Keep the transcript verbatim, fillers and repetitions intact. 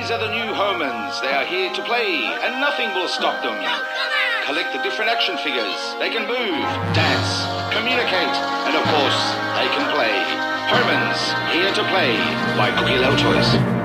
These are the new Homans. They are here to play, and nothing will stop them. Collect the different action figures. They can move, dance, communicate, and of course, they can play. Homans, here to play by Cookie Low Toys.